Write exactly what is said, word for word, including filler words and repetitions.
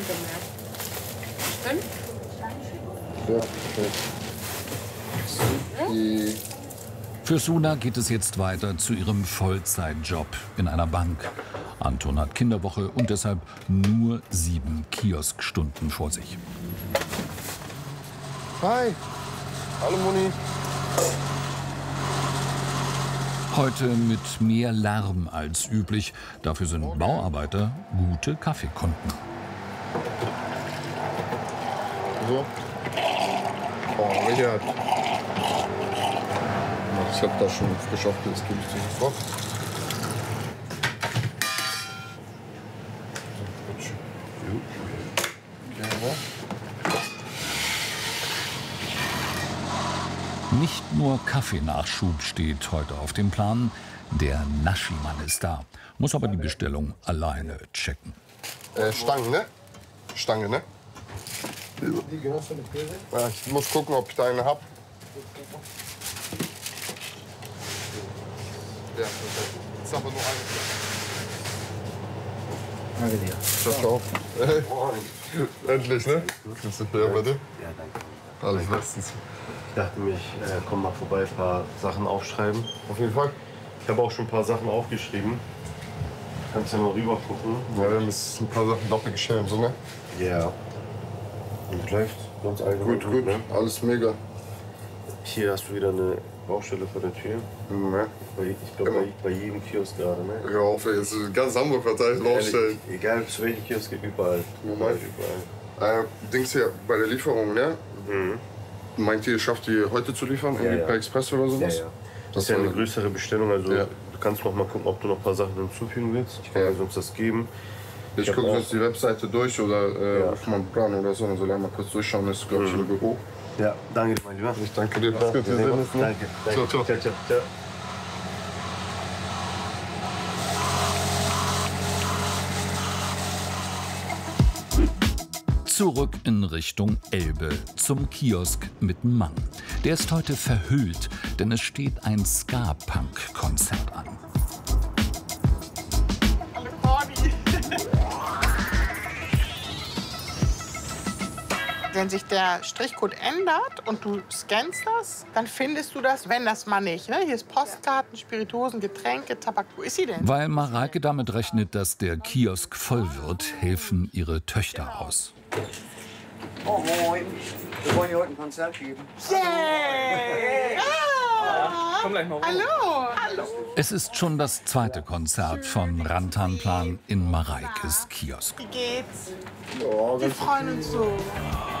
gemerkt. Stimmt? Ja, okay. Die Für Suna geht es jetzt weiter zu ihrem Vollzeitjob in einer Bank. Anton hat Kinderwoche und deshalb nur sieben Kioskstunden vor sich. Hi. Hallo Moni. Heute mit mehr Lärm als üblich. Dafür sind Bauarbeiter gute Kaffeekunden. So. Oh, Richard. Ich hab da schon frisch aufgelegt, das gebe ich dir sofort. Nicht nur Kaffeenachschub steht heute auf dem Plan. Der Naschi-Mann ist da, muss aber die Bestellung alleine checken. Äh, Stange, ne? Stange, ne? Ja, ich muss gucken, ob ich da eine hab. Ja, perfekt. Das ist aber nur eine. Danke dir. Ciao, ciao. Hey. Endlich, ne? Grüß dich, ja, bei dir? Ja, danke. Alles bestens. Ich dachte mir, ich äh, komm mal vorbei, ein paar Sachen aufschreiben. Auf jeden Fall. Ich habe auch schon ein paar Sachen aufgeschrieben. Kannst ja mal rüber gucken. Ja, wir haben jetzt ein paar Sachen doppelt geschrieben, so, ne? Ja. Und läuft sonst allgemein Gut, gut. ne? Alles mega. Hier hast du wieder eine Baustelle vor der Tür. Ne? Bei, ich glaube, bei, bei jedem Kiosk gerade, ne? Hör auf, ey. Jetzt ist ganz Hamburg verteilt aufstellen. Ehrlich, egal zu welchem Kiosk, überall. Normal. Überall. Äh, Dings hier, bei der Lieferung, ne? Mhm. Meint ihr, schafft ihr heute zu liefern? Ja, Irgendwie ja. per Express oder Ja, sowas? ja. Das ist ja eine war- größere Bestellung, also Ja. du kannst noch mal gucken, ob du noch ein paar Sachen hinzufügen willst. Ich kann Ja. dir sonst das geben. Ich hab gucke auch- jetzt die Webseite durch oder äh, Ja. ruf mal einen Plan oder so. Also mal kurz durchschauen, das ist, glaube ich, im Büro. Ja, danke dir, mein Lieber. Ich danke dir. Ja, Mach's gut, wir sehen uns, ne? Danke, danke. Ciao, ciao. ciao, ciao, ciao. Zurück in Richtung Elbe, zum Kiosk mit dem Mann. Der ist heute verhüllt, denn es steht ein Ska-Punk-Konzert an. Hallo Corny. Wenn sich der Strichcode ändert und du scannst das, dann findest du das, wenn das mal nicht. Ne? Hier ist Postkarten, Spirituosen, Getränke, Tabak. Wo ist sie denn? Weil Mareike damit rechnet, dass der Kiosk voll wird, helfen ihre Töchter aus. Oh, moin. Wir wollen hier heute ein Konzert geben. Yay! Ah, Komm gleich mal rüber. hallo! Hallo! Es ist schon das zweite Konzert von Rantanplan in Mareikes Kiosk. Wie geht's? Oh, Wir freuen uns so.